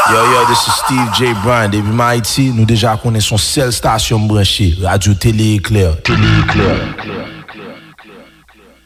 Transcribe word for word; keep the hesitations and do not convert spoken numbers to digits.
Yo, yo, this is Steve J. Bryan. Depuis Haïti, nous déjà connaissons son seule station branchée, Radio Télé Éclair. Télé Éclair.